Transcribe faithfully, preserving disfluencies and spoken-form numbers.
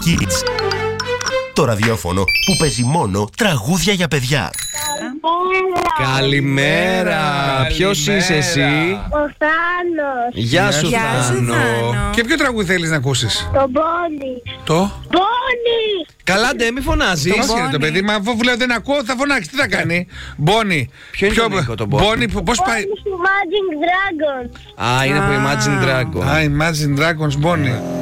Kids. Το ραδιόφωνο που παίζει μόνο τραγούδια για παιδιά. Καλημέρα. Ποιος είσαι εσύ? Ο Θάνος. Γεια σου, Γεια σου, Θάνο. Θάνο. Και ποιο τραγούδι θέλεις να ακούσεις? Το Μπόνι. Το? Μπόνι. Καλά, ντε, μη φωνάζεις. Πώς είναι το παιδί, μα αφού λέω δεν ακούω θα φωνάξει, τι θα κάνει? Μπόνι. Ποιο είναι το Νίκο, το Μπόνι? Μπόνι, πώς πάει? Μπόνι του Magic Dragon. Α, είναι από Imagine Dragon. Α, Imagine Dragons, Μπόνι.